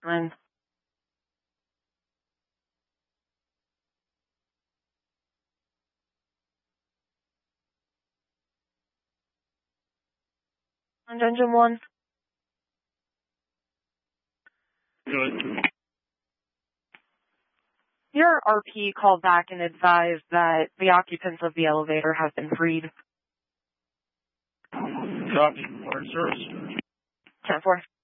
Fine. And engine 1. Good. Your RP called back and advised that the occupants of the elevator have been freed. Copy. Report service. 10-4.